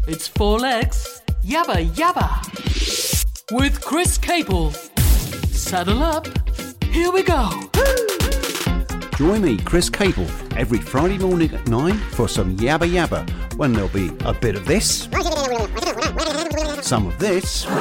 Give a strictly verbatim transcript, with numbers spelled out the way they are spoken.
It's four legs, yabba yabba. With Chris Capel. Saddle up, here we go. Join me, Chris Capel, every Friday morning at nine for some yabba yabba, when there'll be a bit of this, some of this,